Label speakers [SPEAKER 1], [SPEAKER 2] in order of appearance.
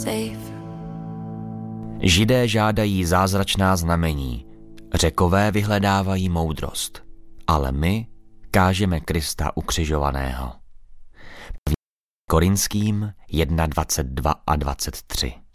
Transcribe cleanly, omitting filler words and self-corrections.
[SPEAKER 1] Židé žádají zázračná znamení, Řekové vyhledávají moudrost, ale my kážeme Krista ukřižovaného. 1. Korinským 1:22 a 23.